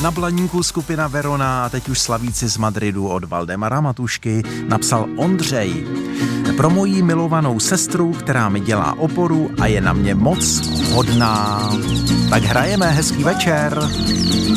Na Blaníku skupina Verona a teď už slavíci z Madridu od Valdemara Matušky napsal Ondřej. Pro moji milovanou sestru, která mi dělá oporu a je na mě moc hodná. Tak hrajeme, hezký večer.